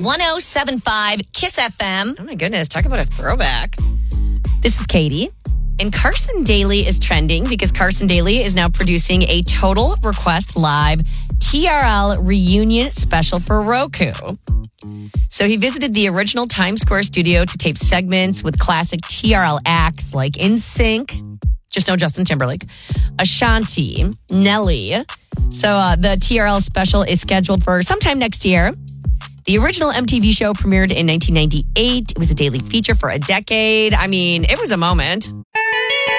1075 Kiss FM. Oh my goodness, talk about a throwback. This is Katie. And Carson Daly is trending because Carson Daly is now producing a Total Request Live TRL reunion special for Roku. So he visited the original Times Square studio to tape segments with classic TRL acts like NSYNC, just no Justin Timberlake, Ashanti, Nelly. So the TRL special is scheduled for sometime next year. The original MTV show premiered in 1998. It was a daily feature for a decade. I mean, it was a moment.